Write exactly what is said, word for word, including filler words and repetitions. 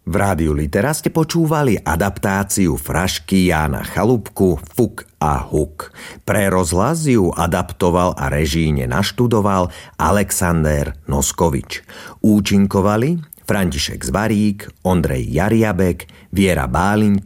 V Rádiu Litera ste počúvali adaptáciu frašky Jána Chalúbku Fuk a Huk. Pre rozhlas ju adaptoval a režíne naštudoval Alexander Noskovič. Účinkovali František Zvarík, Ondrej Jariabek, Viera Bálintová,